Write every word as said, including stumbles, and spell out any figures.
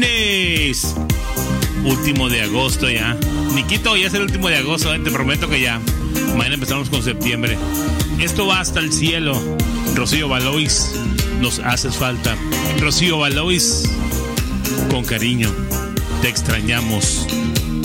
lunes. Último de agosto ya. Niquito, ya es el último de agosto, ¿eh? Te prometo que ya. Mañana empezamos con septiembre. Esto va hasta el cielo. Rocío Valois, nos haces falta. Rocío Valois, con cariño, te extrañamos.